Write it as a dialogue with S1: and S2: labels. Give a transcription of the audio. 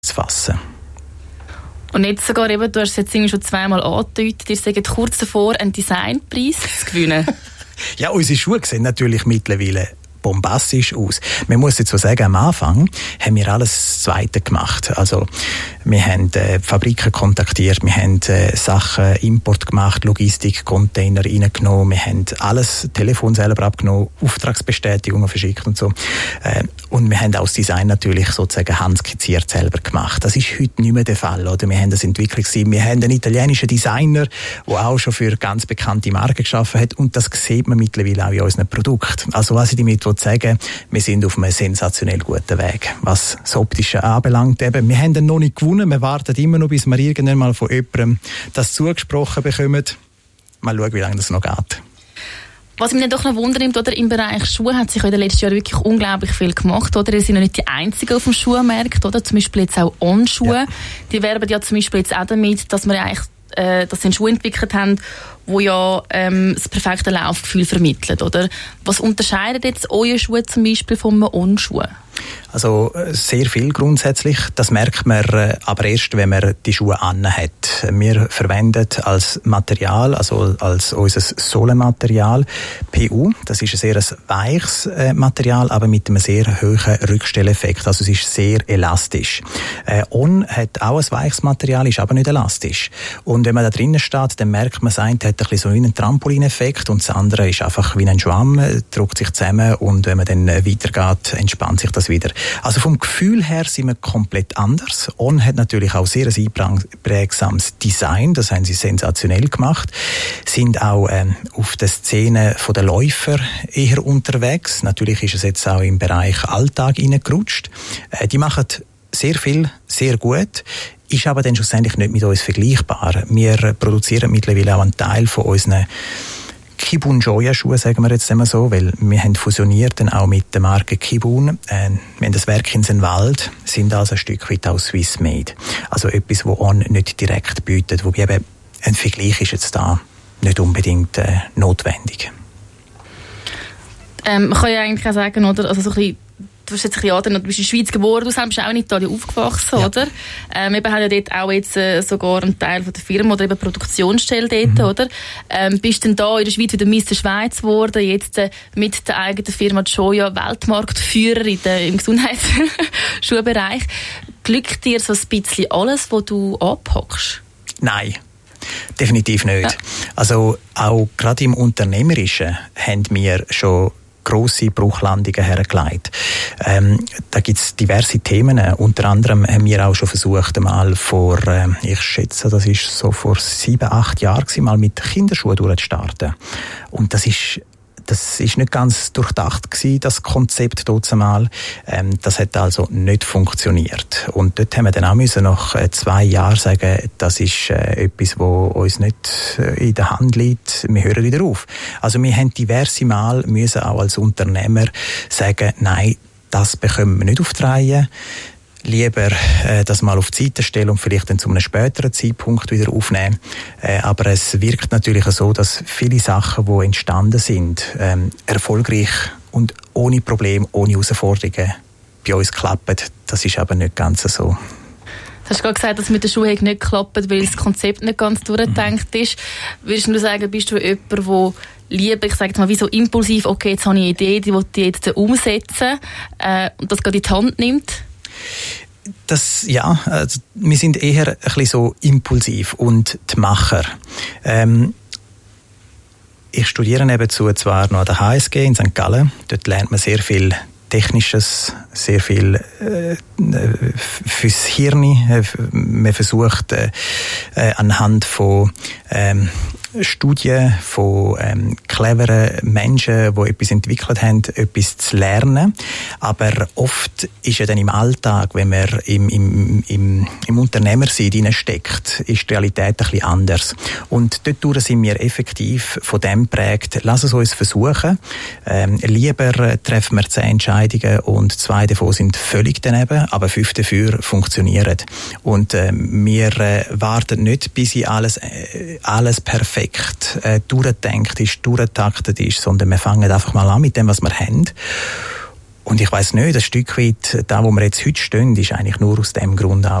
S1: zu fassen.
S2: Und jetzt sogar eben, du hast es jetzt irgendwie schon zweimal angedeutet, ihr seid kurz davor, einen Designpreis zu gewinnen.
S1: Ja, unsere Schuhe sehen natürlich mittlerweile bombastisch aus. Man muss jetzt so sagen, am Anfang haben wir alles das Zweite gemacht. Also wir haben Fabriken kontaktiert, wir haben Sachen Import gemacht, Logistik, Container reingenommen, wir haben alles Telefon selber abgenommen, Auftragsbestätigungen verschickt und so. Und wir haben auch das Design natürlich sozusagen handskizziert selber gemacht. Das ist heute nicht mehr der Fall, oder? Wir haben das Entwicklungsteam, wir haben einen italienischen Designer, der auch schon für ganz bekannte Marken geschaffen hat, und das sieht man mittlerweile auch in unseren Produkten. Also was ich damit sagen, wir sind auf einem sensationell guten Weg, was das Optische anbelangt. Eben, wir haben den noch nicht gewonnen, wir warten immer noch, bis wir irgendwann mal von jemandem das zugesprochen bekommen. Mal schauen, wie lange das noch geht.
S2: Was mich dann doch noch wundert, oder, im Bereich Schuhe hat sich in den letzten Jahren wirklich unglaublich viel gemacht. Oder? Ihr seid noch nicht die Einzigen auf dem Schuhmarkt. Oder? Zum Beispiel jetzt auch On-Schuhe. Ja. Die werben ja zum Beispiel jetzt auch damit, dass wir eigentlich dass sie einen Schuh entwickelt haben, wo ja das perfekte Laufgefühl vermittelt, oder? Was unterscheidet jetzt eure Schuhe zum Beispiel von einem On-Schuh?
S1: Also sehr viel grundsätzlich. Das merkt man aber erst, wenn man die Schuhe anhat. Wir verwenden als Material, also als unser Sohlenmaterial, PU. Das ist ein sehr weiches Material, aber mit einem sehr hohen Rückstelleffekt. Also es ist sehr elastisch. On hat auch ein weiches Material, ist aber nicht elastisch. Und wenn man da drinnen steht, dann merkt man, das eine hat ein bisschen so einen Trampolineffekt und das andere ist einfach wie ein Schwamm, drückt sich zusammen und wenn man dann weitergeht, entspannt sich das wieder. Also vom Gefühl her sind wir komplett anders. On hat natürlich auch sehr ein einprägsames Design, das haben sie sensationell gemacht. Sind auch auf der Szene der Läufer eher unterwegs. Natürlich ist es jetzt auch im Bereich Alltag reingerutscht. Die machen sehr viel, sehr gut. Ist aber dann schlussendlich nicht mit uns vergleichbar. Wir produzieren mittlerweile auch einen Teil von unseren Kibun Joya Schuhe, sagen wir jetzt einmal so, weil wir haben fusioniert dann auch mit der Marke Kibun. Wir haben das Werk in Senwald, sind also ein Stück weit auch Swiss made. Also etwas, wo On nicht direkt bietet, wobei eben ein Vergleich ist jetzt da nicht unbedingt notwendig.
S2: Man kann ja eigentlich auch sagen, oder, also so ein bisschen, du bist jetzt ein bisschen, du bist in der Schweiz geboren, du bist auch in Italien aufgewachsen, ja. Oder? Wir haben ja dort auch jetzt sogar einen Teil von der Firma oder eben Produktionsstelle dort, oder? Bist dann da in der Schweiz wieder Mr. Schweiz geworden, jetzt mit der eigenen Firma Joya Weltmarktführer im Gesundheitsschuhbereich. Glückt dir so ein bisschen alles, was du anpackst?
S1: Nein. Definitiv nicht. Ja. Also auch gerade im Unternehmerischen haben wir schon grosse Bruchlandungen hergelegt. Da gibt es diverse Themen. Unter anderem haben wir auch schon versucht, einmal ich schätze, das ist so vor 7-8 Jahren, mal mit Kinderschuhen durchzustarten. Und das ist nicht ganz durchdacht gewesen, das Konzept dort mal. Das hat also nicht funktioniert. Und dort haben wir dann auch müssen nach 2 Jahren sagen, das ist etwas, was uns nicht in der Hand liegt. Wir hören wieder auf. Also wir haben diverse Mal müssen auch als Unternehmer sagen, nein, das bekommen wir nicht auf die Reihe. Lieber das mal auf die Seite stellen und vielleicht dann zu einem späteren Zeitpunkt wieder aufnehmen. Aber es wirkt natürlich so, dass viele Sachen, die entstanden sind, erfolgreich und ohne Probleme, ohne Herausforderungen bei uns klappen. Das ist aber nicht ganz so.
S2: Du hast gerade gesagt, dass mit der Schuhe nicht klappt, weil das Konzept nicht ganz durchgedacht ist. Würdest du sagen, bist du jemand, der lieber, ich sage jetzt mal, wie so impulsiv, okay, jetzt habe ich eine Idee, die will ich jetzt umsetzen und das gerade in die Hand nimmt?
S1: Also wir sind eher ein bisschen so impulsiv und die Macher. Ich studiere nebenzu zwar noch an der HSG in St. Gallen. Dort lernt man sehr viel Technisches, sehr viel fürs Hirn. Man versucht anhand von Studien von cleveren Menschen, die etwas entwickelt haben, etwas zu lernen. Aber oft ist ja dann im Alltag, wenn man im Unternehmersein steckt, ist die Realität ein bisschen anders. Und dort sind wir effektiv von dem geprägt, lass es uns versuchen. Lieber treffen wir 10 Entscheidungen und 2 davon sind völlig daneben, aber 5 dafür funktionieren. Und wir warten nicht, bis alles perfekt durchdenkt ist, durchtaktet ist, sondern wir fangen einfach mal an mit dem, was wir haben Und ich weiss nicht, ein Stück weit, da wo wir jetzt heute stehen, ist eigentlich nur aus dem Grund auch